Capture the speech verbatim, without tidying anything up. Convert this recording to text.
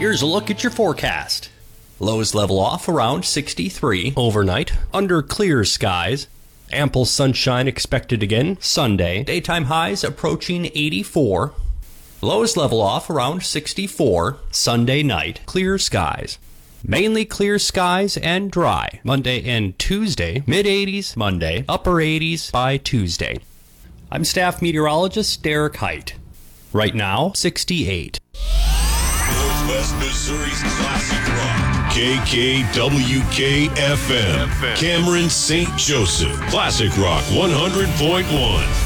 Here's a look at your forecast. Lows level off around sixty-three overnight, under clear skies. Ample sunshine expected again Sunday. Daytime highs approaching eighty-four. Lows level off around sixty-four Sunday night, clear skies. Mainly clear skies and dry Monday and Tuesday. Mid eighties Monday, upper eighties by Tuesday. I'm staff meteorologist Derek Height. Right now, sixty-eight. Northwest Missouri's classic rock. K K W K F M. Cameron, Saint Joseph. Classic rock one hundred point one.